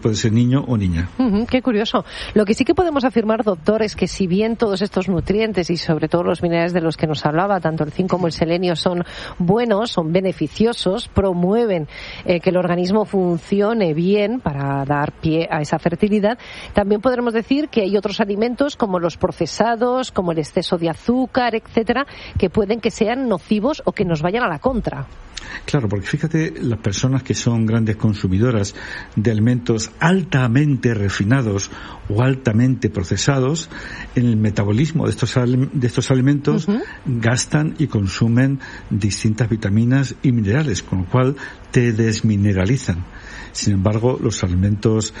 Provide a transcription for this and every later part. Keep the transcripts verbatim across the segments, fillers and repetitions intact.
puede ser niño o niña. Uh-huh, qué curioso. Lo que sí que podemos afirmar, doctor, es que si bien todos estos nutrientes y sobre todo los minerales de los que nos hablaba, tanto el zinc como el selenio, son buenos, son beneficiosos, promueven eh, que el organismo funcione bien para dar pie a esa fertilidad, también podremos decir que hay otros alimentos como los procesados, como el exceso de azúcar, etcétera, que pueden que sean nocivos o que nos vayan a la contra. Claro, porque fíjate, las personas que son grandes consumidoras de alimentos altamente refinados o altamente procesados, en el metabolismo de estos, de estos alimentos uh-huh. gastan y consumen distintas vitaminas y minerales, con lo cual te desmineralizan. Sin embargo, los alimentos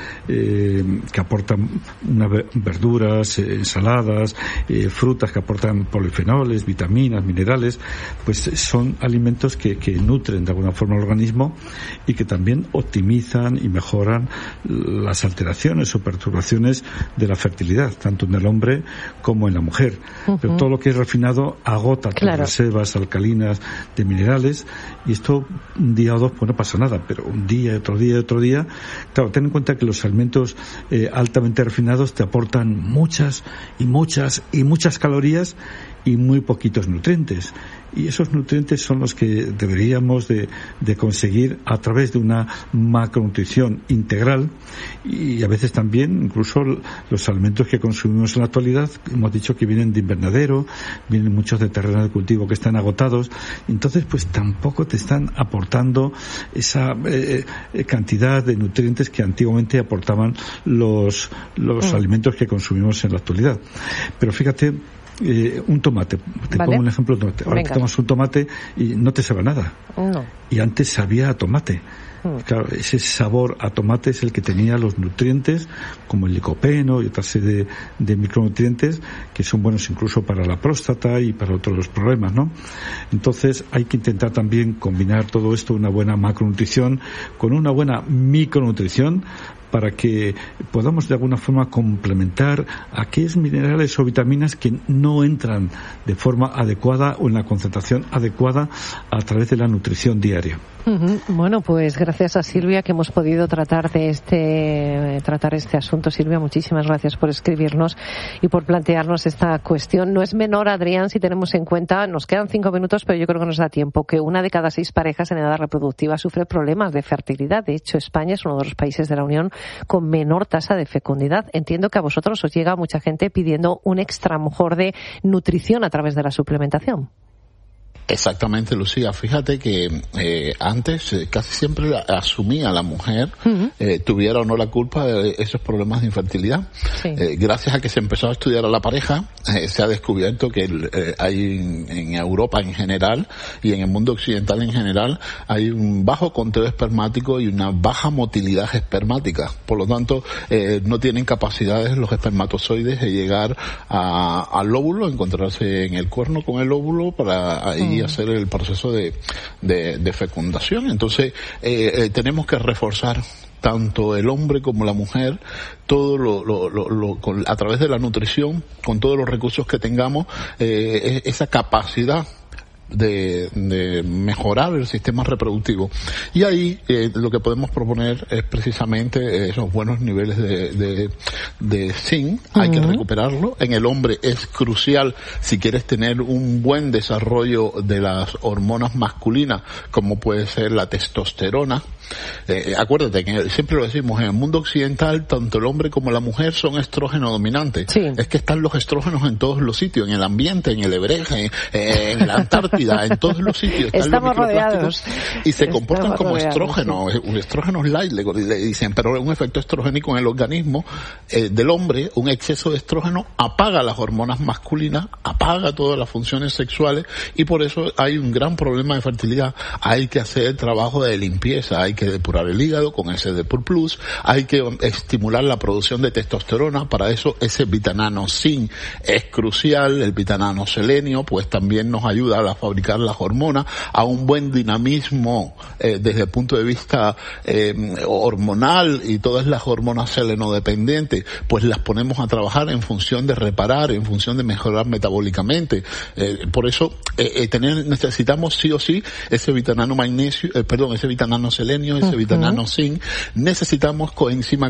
eh, que aportan una, verduras, eh, ensaladas, eh, frutas que aportan polifenoles, vitaminas, minerales, pues son alimentos que, que nutren de alguna forma al organismo y que también optimizan y mejoran las alteraciones o perturbaciones de la fertilidad, tanto en el hombre como en la mujer. Uh-huh. Pero todo lo que es refinado agota claro. las reservas alcalinas de minerales, y esto un día o dos pues no pasa nada, pero un día, otro día, otro día, claro, ten en cuenta que los alimentos eh, altamente refinados te aportan muchas y muchas y muchas calorías y muy poquitos nutrientes. Y esos nutrientes son los que deberíamos de, de conseguir a través de una macronutrición integral, y a veces también incluso los alimentos que consumimos en la actualidad, hemos dicho que vienen de invernadero, vienen muchos de terrenos de cultivo que están agotados, entonces pues tampoco te están aportando esa eh, cantidad de nutrientes que antiguamente aportaban los, los mm. alimentos que consumimos en la actualidad. Pero fíjate, Eh, un tomate, te ¿Vale? pongo un ejemplo de tomate. Ahora Venga. te tomas un tomate y no te sabe nada. No. Y antes sabía a tomate. Mm. Claro, ese sabor a tomate es el que tenía los nutrientes, como el licopeno y otra serie de, de micronutrientes que son buenos incluso para la próstata y para otros problemas, ¿no? Entonces hay que intentar también combinar todo esto, una buena macronutrición con una buena micronutrición, para que podamos de alguna forma complementar aquellos minerales o vitaminas que no entran de forma adecuada o en la concentración adecuada a través de la nutrición diaria. Uh-huh. Bueno, pues gracias a Silvia que hemos podido tratar de este tratar este asunto. Silvia, muchísimas gracias por escribirnos y por plantearnos esta cuestión. No es menor, Adrián, si tenemos en cuenta, nos quedan cinco minutos, pero yo creo que nos da tiempo, que una de cada seis parejas en edad reproductiva sufre problemas de fertilidad. De hecho, España es uno de los países de la Unión con menor tasa de fecundidad. Entiendo que a vosotros os llega mucha gente pidiendo un extra, mejor, de nutrición a través de la suplementación. Exactamente, Lucía. Fíjate que eh, antes eh, casi siempre asumía a la mujer, uh-huh. eh, tuviera o no la culpa de esos problemas de infertilidad. Sí. Eh, gracias a que se empezó a estudiar a la pareja, eh, se ha descubierto que eh, hay en, en Europa en general y en el mundo occidental en general hay un bajo conteo espermático y una baja motilidad espermática. Por lo tanto, eh, no tienen capacidades los espermatozoides de llegar a, al óvulo, encontrarse en el cuerno con el óvulo para ahí uh-huh. hacer el proceso de, de, de fecundación. Entonces, eh, eh, tenemos que reforzar tanto el hombre como la mujer, todo lo, lo, lo, lo con, a través de la nutrición, con todos los recursos que tengamos, eh, esa capacidad de, de mejorar el sistema reproductivo. Y ahí eh, lo que podemos proponer es precisamente esos buenos niveles de, de, de zinc. Uh-huh. Hay que recuperarlo. En el hombre es crucial si quieres tener un buen desarrollo de las hormonas masculinas, como puede ser la testosterona. Eh, acuérdate que siempre lo decimos, en el mundo occidental tanto el hombre como la mujer son estrógeno dominantes. Sí. Es que están los estrógenos en todos los sitios, en el ambiente, en el Everest, en, en la Antártida, en todos los sitios están Estamos los microplásticos rodeados. Y se Estamos comportan como rodeados, estrógenos, sí. estrógenos light, le, le dicen, pero un efecto estrogénico en el organismo eh, del hombre, un exceso de estrógeno apaga las hormonas masculinas, apaga todas las funciones sexuales, y por eso hay un gran problema de fertilidad. Hay que hacer trabajo de limpieza, hay que depurar el hígado con ese Depur Plus, hay que estimular la producción de testosterona. Para eso ese vitanano zinc es crucial. El vitanano selenio pues también nos ayuda a fabricar las hormonas, a un buen dinamismo eh, desde el punto de vista eh, hormonal, y todas las hormonas selenodependientes pues las ponemos a trabajar en función de reparar, en función de mejorar metabólicamente. Eh, por eso eh, eh, tener, necesitamos sí o sí ese vitanano magnesio, eh, perdón, ese vitanano selenio, ese uh-huh. vitanano zinc. Necesitamos coenzima